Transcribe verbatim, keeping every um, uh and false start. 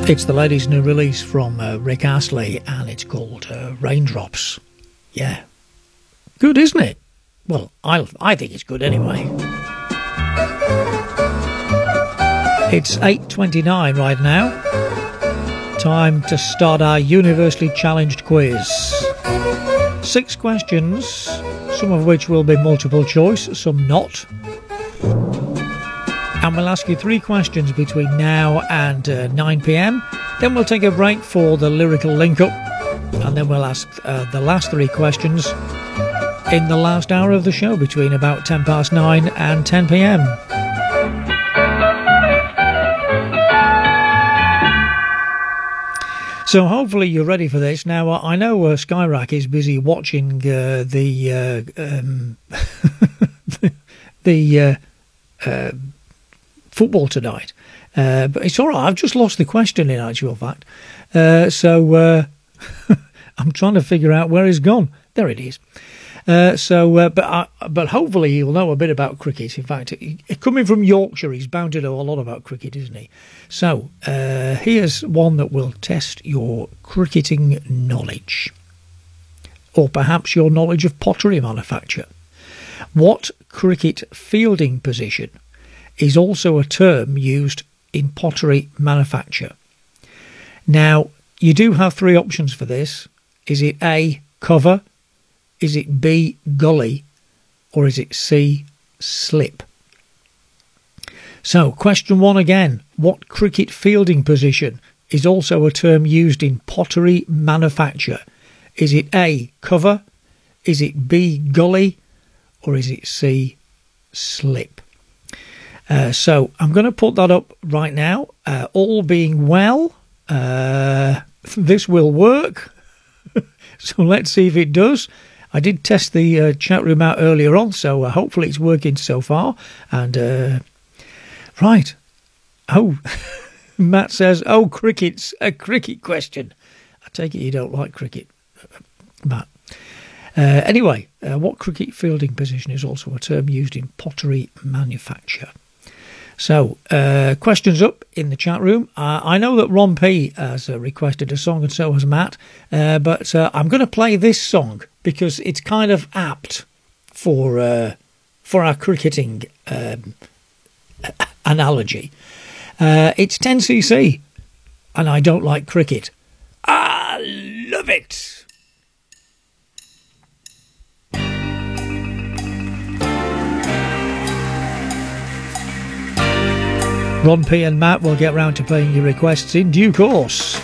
It's the latest new release from uh, Rick Astley, and it's called uh, Raindrops. Yeah. Good, isn't it? Well, I I think it's good anyway. It's eight twenty-nine right now. Time to start our universally challenged quiz. Six questions, some of which will be multiple choice, some not. And we'll ask you three questions between now and uh, nine p m. Then we'll take a break for the lyrical link-up, and then we'll ask uh, the last three questions in the last hour of the show between about ten past nine and ten p m. So hopefully you're ready for this. Now, I know uh, Skyrack is busy watching uh, the uh, um, the uh, uh, football tonight, uh, but it's all right. I've just lost the question in actual fact, uh, so uh, I'm trying to figure out where he's gone. There it is. Uh, so, uh, but uh, but hopefully he'll know a bit about cricket. In fact, he, coming from Yorkshire, he's bound to know a lot about cricket, isn't he? So, uh, here's one that will test your cricketing knowledge, or perhaps your knowledge of pottery manufacture. What cricket fielding position is also a term used in pottery manufacture? Now, you do have three options for this. Is it A, cover? Is it B, gully? Or is it C, slip? So, question one again. What cricket fielding position is also a term used in pottery manufacture? Is it A, cover? Is it B, gully? Or is it C, slip? Uh, so, I'm going to put that up right now. Uh, all being well, uh, this will work. So, let's see if it does. I did test the uh, chat room out earlier on, so uh, hopefully it's working so far. And, uh, right. Oh, Matt says, oh, cricket's a cricket question. I take it you don't like cricket, Matt. Uh, anyway, uh, what cricket fielding position is also a term used in pottery manufacture? So, uh, questions up in the chat room. Uh, I know that Ron P has uh, requested a song, and so has Matt. Uh, but uh, I'm going to play this song because it's kind of apt for uh, for our cricketing um, analogy. Uh, it's ten C C, and I don't like cricket. I love it. Ron P and Matt will get round to playing your requests in due course.